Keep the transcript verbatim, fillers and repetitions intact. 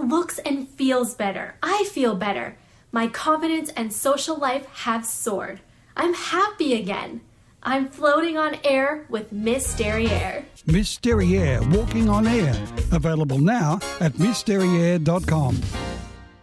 looks and feels better. I feel better. My confidence and social life have soared. I'm happy again. I'm floating on air with Miss Derriere. Miss Derriere, walking on air. Available now at miss derriere dot com.